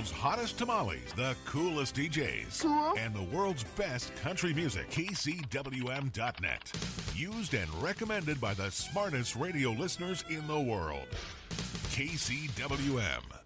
world's hottest tamales, the coolest DJs, Cool. and the world's best country music. KCWM.net. Used and recommended by the smartest radio listeners in the world. KCWM.